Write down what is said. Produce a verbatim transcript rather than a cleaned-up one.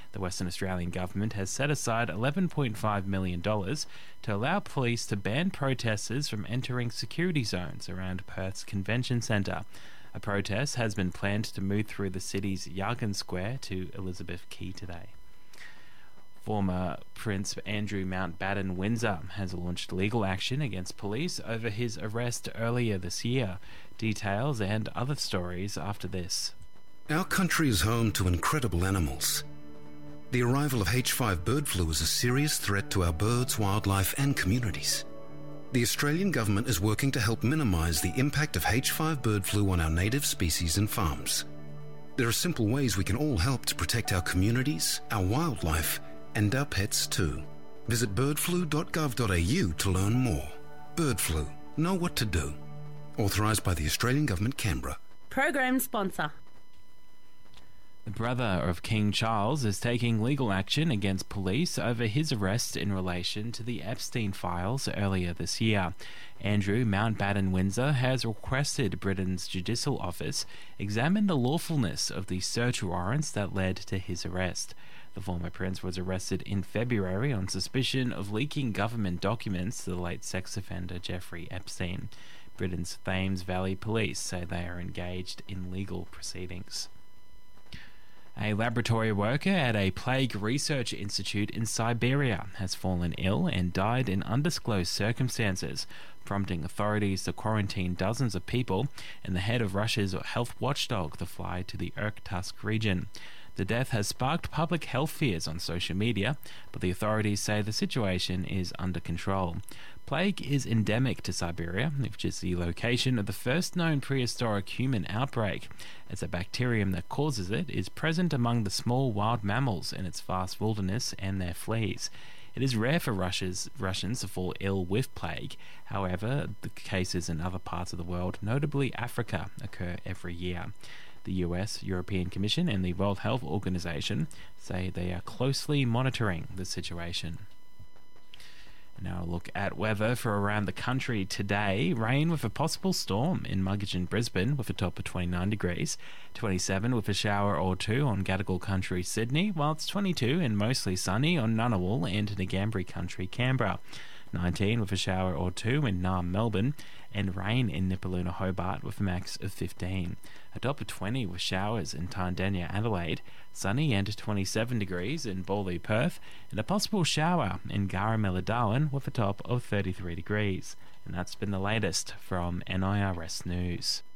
The Western Australian government has set aside eleven point five million dollars to allow police to ban protesters from entering security zones around Perth's convention centre. A protest has been planned to move through the city's Yargan Square to Elizabeth Quay today. Former Prince Andrew Mountbatten Windsor has launched legal action against police over his arrest earlier this year. Details and other stories after this. Our country is home to incredible animals. The arrival of H five bird flu is a serious threat to our birds, wildlife and communities. The Australian government is working to help minimise the impact of H five bird flu on our native species and farms. There are simple ways we can all help to protect our communities, our wildlife and our pets too. Visit bird flu dot gov dot a u to learn more. Bird flu. Know what to do. Authorised by the Australian Government, Canberra. Program sponsor. The brother of King Charles is taking legal action against police over his arrest in relation to the Epstein files earlier this year. Andrew Mountbatten Windsor has requested Britain's Judicial Office examine the lawfulness of the search warrants that led to his arrest. The former prince was arrested in February on suspicion of leaking government documents to the late sex offender Jeffrey Epstein. Britain's Thames Valley Police say they are engaged in legal proceedings. A laboratory worker at a plague research institute in Siberia has fallen ill and died in undisclosed circumstances, prompting authorities to quarantine dozens of people and the head of Russia's health watchdog to fly to the Irkutsk region. The death has sparked public health fears on social media, but the authorities say the situation is under control. Plague is endemic to Siberia, which is the location of the first known prehistoric human outbreak, as a bacterium that causes it is present among the small wild mammals in its vast wilderness and their fleas. It is rare for Russia's, Russians to fall ill with plague. However, the cases in other parts of the world, notably Africa, occur every year. The U S, European Commission and the World Health Organization say they are closely monitoring the situation. Now a look at weather for around the country today. Rain with a possible storm in Muggeridge and Brisbane with a top of twenty-nine degrees. twenty-seven with a shower or two on Gadigal Country, Sydney, while it's twenty-two and mostly sunny on Ngunnawal and Ngambri Country, Canberra. nineteen with a shower or two in Naarm, Melbourne, and rain in Nipaluna, Hobart with a max of fifteen. A top of twenty with showers in Tandenya, Adelaide, sunny and twenty-seven degrees in Bawley, Perth, and a possible shower in Garamella, Darwin with a top of thirty-three degrees. And that's been the latest from N I R S News.